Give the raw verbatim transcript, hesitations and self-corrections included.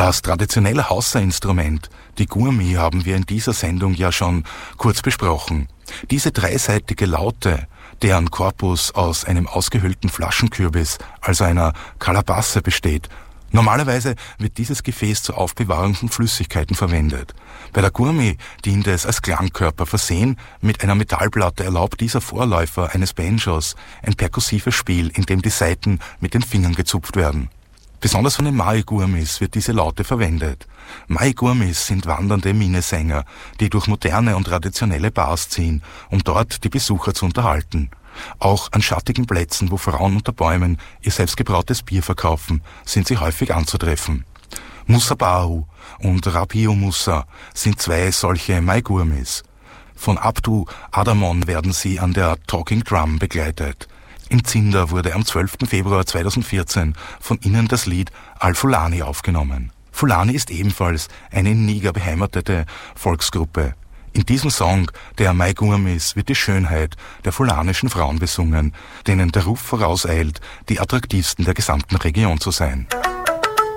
Das traditionelle Hausa-Instrument, die Gurmi, haben wir in dieser Sendung ja schon kurz besprochen. Diese dreiseitige Laute, deren Korpus aus einem ausgehöhlten Flaschenkürbis, also einer Kalabasse, besteht. Normalerweise wird dieses Gefäß zur Aufbewahrung von Flüssigkeiten verwendet. Bei der Gurmi dient es als Klangkörper versehen mit einer Metallplatte, erlaubt dieser Vorläufer eines Banjos ein perkussives Spiel, in dem die Saiten mit den Fingern gezupft werden. Besonders von den Mai-Gurmis wird diese Laute verwendet. Mai-Gurmis sind wandernde Minnesänger, die durch moderne und traditionelle Bars ziehen, um dort die Besucher zu unterhalten. Auch an schattigen Plätzen, wo Frauen unter Bäumen ihr selbstgebrautes Bier verkaufen, sind sie häufig anzutreffen. Musa Bahu und Rabiu Musa sind zwei solche Mai-Gurmis. Von Abdu Adamon werden sie an der Talking Drum begleitet. In Zinder wurde am zwölften Februar zweitausendvierzehn von ihnen das Lied Al-Fulani aufgenommen. Fulani ist ebenfalls eine in Niger beheimatete Volksgruppe. In diesem Song der Mai-Gurmis wird die Schönheit der fulanischen Frauen besungen, denen der Ruf vorauseilt, die attraktivsten der gesamten Region zu sein.